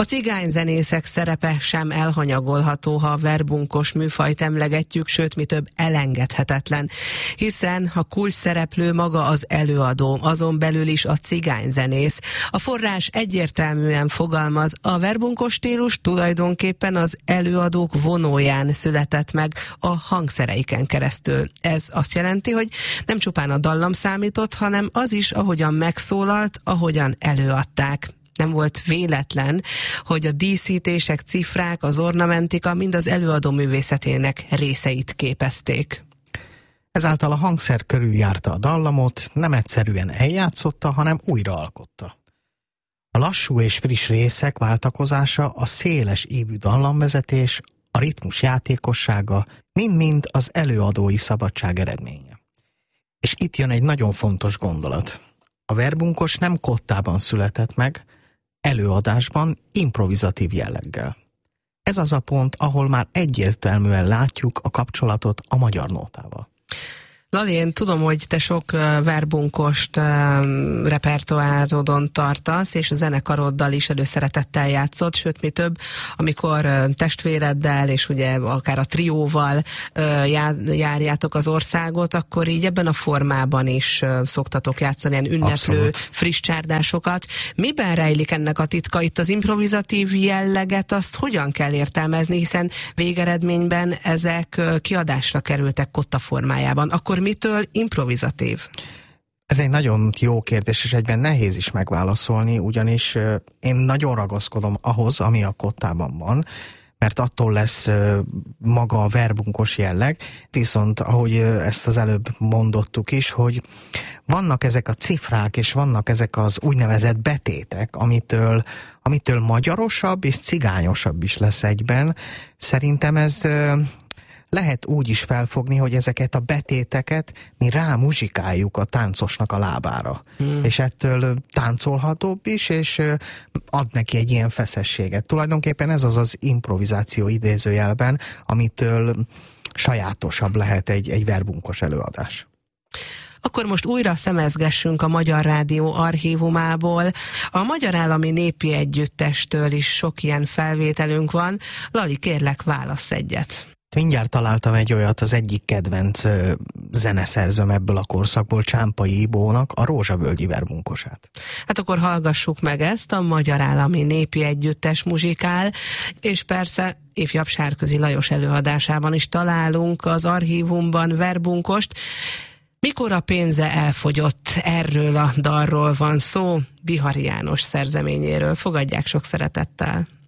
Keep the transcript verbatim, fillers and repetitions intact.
cigányzenészek szerepe sem elhanyagolható, ha a verbunkos műfajt emlegetjük, sőt, mi több, elengedhetetlen. Hiszen a kulcs szereplő maga az előadó, azon belül is a cigányzenész. A forrás egyértelműen fogalmaz, a verbunkos stílus tulajdonképpen az előadók vonóján született meg a hangszereiken keresztül. Ez azt jelenti, hogy nem csupán a dallam számított, hanem az is, ahogyan megszólalt, ahogyan előadták. Nem volt véletlen, hogy a díszítések, cifrák, az ornamentika mind az előadó művészetének részeit képezték. Ezáltal a hangszer körül járta a dallamot, nem egyszerűen eljátszotta, hanem újraalkotta. A lassú és friss részek váltakozása, a széles ívű dallamvezetés, a ritmus játékossága mind-mind az előadói szabadság eredménye. És itt jön egy nagyon fontos gondolat. A verbunkos nem kottában született meg, előadásban improvizatív jelleggel. Ez az a pont, ahol már egyértelműen látjuk a kapcsolatot a magyar nótával. Lali, én tudom, hogy te sok uh, verbunkost uh, repertoárodon tartasz, és a zenekaroddal is előszeretettel játszott, sőt, mi több, amikor uh, testvéreddel, és ugye akár a trióval uh, já, járjátok az országot, akkor így ebben a formában is uh, szoktatok játszani ilyen ünneplő, Abszolút. friss csárdásokat. Miben rejlik ennek a titka? Itt az improvizatív jelleget, azt hogyan kell értelmezni, hiszen végeredményben ezek uh, kiadásra kerültek kotta formájában. Akkor mitől improvizatív? Ez egy nagyon jó kérdés, és egyben nehéz is megválaszolni, ugyanis én nagyon ragaszkodom ahhoz, ami a kottában van, mert attól lesz maga a verbunkos jelleg, viszont ahogy ezt az előbb mondottuk is, hogy vannak ezek a cifrák, és vannak ezek az úgynevezett betétek, amitől, amitől magyarosabb és cigányosabb is lesz egyben. Szerintem ez lehet úgy is felfogni, hogy ezeket a betéteket mi rámuzsikáljuk a táncosnak a lábára. Hmm. És ettől táncolhatóbb is, és ad neki egy ilyen feszességet. Tulajdonképpen ez az az improvizáció idézőjelben, amitől sajátosabb lehet egy, egy verbunkos előadás. Akkor most újra szemezgessünk a Magyar Rádió archívumából. A Magyar Állami Népi Együttestől is sok ilyen felvételünk van. Lali, kérlek, válassz egyet. Mindjárt találtam egy olyat, az egyik kedvenc ö, zeneszerzőm ebből a korszakból, Csámpai Ibónak a Rózsavölgyi verbunkosát. Hát akkor hallgassuk meg ezt, a Magyar Állami Népi Együttes muzsikál, és persze ifjabb Sárközi Lajos előadásában is találunk az archívumban verbunkost. Mikor a pénze elfogyott, erről a dalról van szó, Bihari János szerzeményéről. Fogadják sok szeretettel.